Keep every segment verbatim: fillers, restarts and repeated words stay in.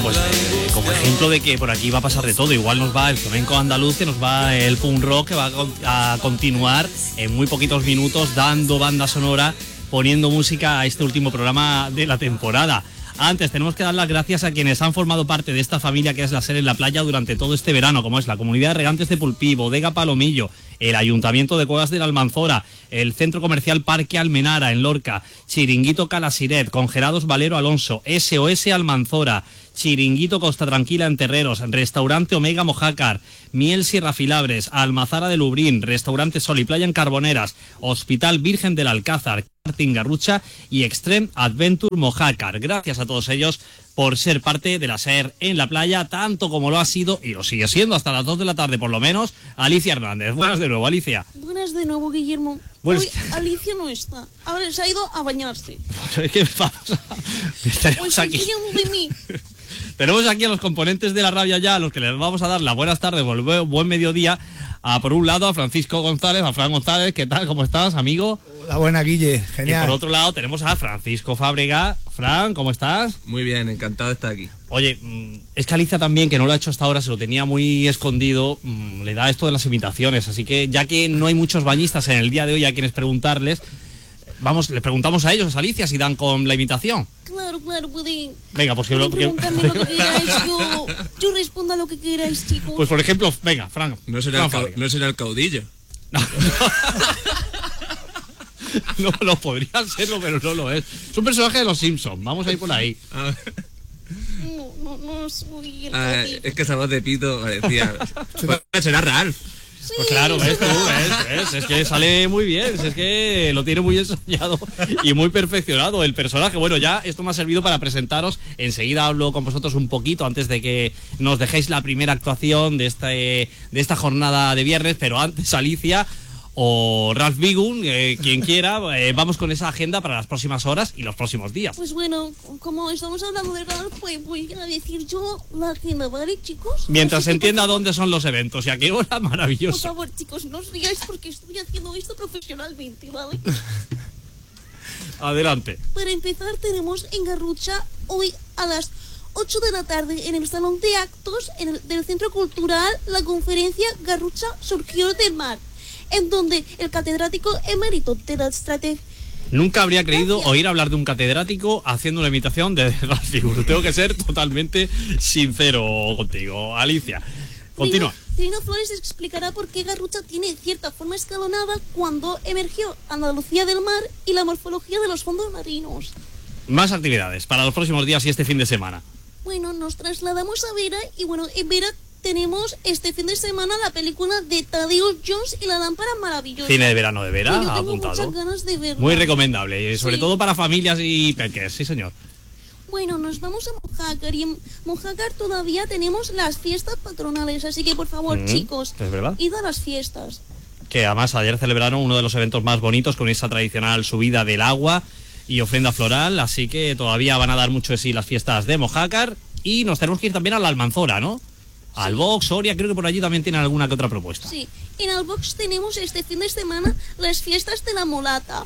pues eh, como ejemplo de que por aquí va a pasar de todo. Igual nos va el flamenco andaluz, que nos va el punk rock, que va a, a continuar en muy poquitos minutos dando banda sonora, poniendo música a este último programa de la temporada. Antes tenemos que dar las gracias a quienes han formado parte de esta familia que es la SER en la Playa durante todo este verano, como es la Comunidad de Regantes de Pulpí, Bodega Palomillo, el Ayuntamiento de Cuevas de la Almanzora, el Centro Comercial Parque Almenara en Lorca, Chiringuito Calasiret, Congelados Valero Alonso, S O S Almanzora, Chiringuito Costa Tranquila en Terreros, Restaurante Omega Mojácar, Miel Sierra Filabres, Almazara de Lubrín, Restaurante Sol y Playa en Carboneras, Hospital Virgen del Alcázar, Karting Garrucha y Extreme Adventure Mojácar. Gracias a todos ellos por ser parte de la SER en la Playa, tanto como lo ha sido y lo sigue siendo hasta las dos de la tarde por lo menos. Alicia Hernández, buenas de nuevo, Alicia. Buenas de nuevo, Guillermo. Buenas. Hoy Alicia no está, ahora se ha ido a bañarse. ¿Qué pasa? Tenemos aquí. De mí. Tenemos aquí a los componentes de la rabia ya, a los que les vamos a dar las buenas tardes, buen, buen mediodía. A, por un lado a Francisco González, a Fran González, ¿qué tal? ¿Cómo estás, amigo? La buena, Guille, genial. Y por otro lado tenemos a Francisco Fábrega. Fran, ¿cómo estás? Muy bien, encantado de estar aquí. Oye, es que Alicia también, que no lo ha hecho hasta ahora, se lo tenía muy escondido, le da esto de las imitaciones, así que ya que no hay muchos bañistas en el día de hoy a quienes preguntarles, vamos, les preguntamos a ellos, a Alicia, si dan con la imitación. Claro, claro, pueden. Venga, pues que lo, preguntarme lo que queráis, yo, yo respondo a lo que queráis, chicos. Pues por ejemplo, venga, Fran. No será, Fran el, ca no será el caudillo. No, no, no lo podría serlo, pero no lo es. Es un personaje de los Simpsons, vamos a ir por ahí. No, no, no soy el ah, es que esa voz de pito parecía. Pues será Ralph. Sí. Pues claro, ves tú, ves, ves, es que sale muy bien, es que lo tiene muy ensayado y muy perfeccionado el personaje. Bueno, ya esto me ha servido para presentaros. Enseguida hablo con vosotros un poquito antes de que nos dejéis la primera actuación de, este, de esta jornada de viernes, pero antes, Alicia o Ralph Bigun, eh, quien quiera, eh, vamos con esa agenda para las próximas horas y los próximos días. Pues bueno, como estamos hablando de Ralph, pues voy a decir yo la agenda, ¿vale, chicos? Mientras se entienda favor, dónde son los eventos y a qué hora, maravilloso. Por favor, chicos, no os riáis porque estoy haciendo esto profesionalmente, ¿vale? Adelante. Para empezar, tenemos en Garrucha hoy a las ocho de la tarde en el Salón de Actos en el, del Centro Cultural la conferencia Garrucha Surgió del Mar, en donde el catedrático emérito de la estrategia... Nunca habría creído oír hablar de un catedrático haciendo una imitación de Ralph Bigun. Tengo que ser totalmente sincero contigo, Alicia. Continúa. Trino Flores explicará por qué Garrucha tiene cierta forma escalonada cuando emergió Andalucía del mar y la morfología de los fondos marinos. Más actividades para los próximos días y este fin de semana. Bueno, nos trasladamos a Vera y bueno, en Vera tenemos este fin de semana la película de Thaddeus Jones y la lámpara maravillosa. Cine de verano de Vera, yo tengo apuntado. muchas ganas de verla. Muy recomendable, y sobre sí. todo para familias y peques, sí señor. Bueno, nos vamos a Mojácar y en Mojácar todavía tenemos las fiestas patronales, así que por favor, mm, chicos, ¿es verdad? id a las fiestas. Que además ayer celebraron uno de los eventos más bonitos con esa tradicional subida del agua y ofrenda floral, así que todavía van a dar mucho de sí las fiestas de Mojácar y nos tenemos que ir también a la Almanzora, ¿no? Sí. Albox, Soria, creo que por allí también tienen alguna que otra propuesta. Sí, en Albox tenemos este fin de semana las fiestas de la Molata.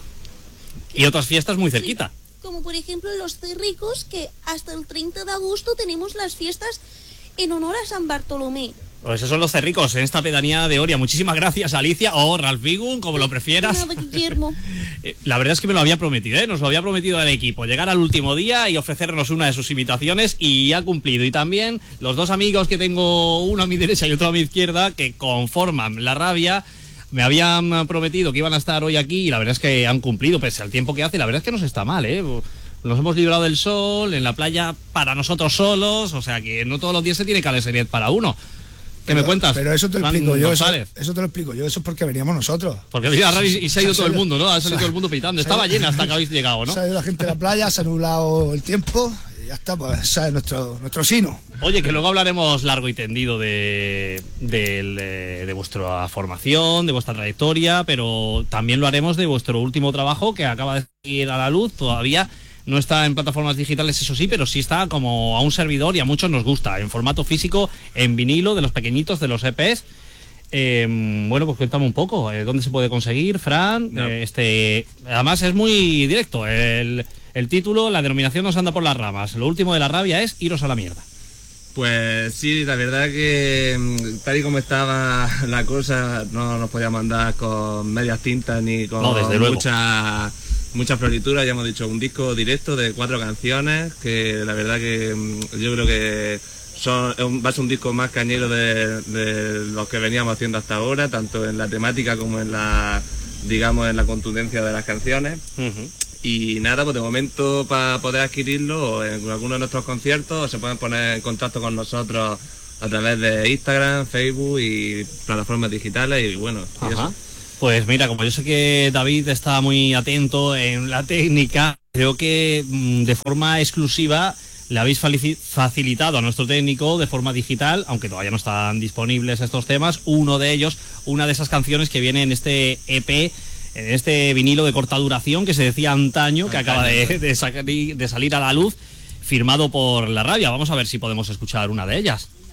Y otras fiestas muy cerquita. Sí, como por ejemplo en Los Cerricos, que hasta el treinta de agosto tenemos las fiestas en honor a San Bartolomé. Pues esos son los cerricos en esta pedanía de Oria. Muchísimas gracias, Alicia, o Ralph Bigun, como lo prefieras. Nada, Guillermo. La verdad es que me lo había prometido, ¿eh? Nos lo había prometido al equipo, llegar al último día y ofrecernos una de sus imitaciones, y ha cumplido. Y también los dos amigos que tengo, uno a mi derecha y otro a mi izquierda, que conforman la rabia, me habían prometido que iban a estar hoy aquí y la verdad es que han cumplido, pese al tiempo que hace. La verdad es que no se está mal, ¿eh? Nos hemos librado del sol, en la playa para nosotros solos, o sea que no todos los días se tiene caleseriet para uno. ¿Qué pero, me cuentas? Pero eso te lo explico yo, eso, eso te lo explico yo, eso es porque veníamos nosotros. Porque venía y, y se ha ido todo el mundo, ¿no? Ha salido todo el mundo pitando, estaba llena hasta que habéis llegado, ¿no? Se ha ido la gente de la playa, se ha nublado el tiempo y ya está, pues ese es nuestro, nuestro sino. Oye, que luego hablaremos largo y tendido de, de, de vuestra formación, de vuestra trayectoria, pero también lo haremos de vuestro último trabajo que acaba de salir a la luz. Todavía no está en plataformas digitales, eso sí, pero sí está como a un servidor y a muchos nos gusta, en formato físico, en vinilo, de los pequeñitos, de los E Pes. Eh, bueno, pues cuéntame un poco, eh, ¿dónde se puede conseguir, Fran? No. Eh, este, además es muy directo, el, el título, la denominación nos anda por las ramas. Lo último de la rabia es iros a la mierda. Pues sí, la verdad que tal y como estaba la cosa, no nos podíamos andar con medias tintas ni con no, desde luego. muchas muchas florituras. Ya hemos dicho, un disco directo de cuatro canciones, que la verdad que yo creo que son, va a ser un disco más cañero de, de los que veníamos haciendo hasta ahora, tanto en la temática como en la, digamos, en la contundencia de las canciones. Uh-huh. Y nada, pues de momento para poder adquirirlo en alguno de nuestros conciertos se pueden poner en contacto con nosotros a través de Instagram, Facebook y plataformas digitales y bueno, y eso. Pues mira, como yo sé que David está muy atento en la técnica, creo que mmm, de forma exclusiva le habéis facilitado a nuestro técnico de forma digital, aunque todavía no están disponibles estos temas, uno de ellos, una de esas canciones que viene en este E P, en este vinilo de corta duración que se decía antaño, que acaba de, de, sacar, de salir a la luz, firmado por La Rabia. Vamos a ver si podemos escuchar una de ellas.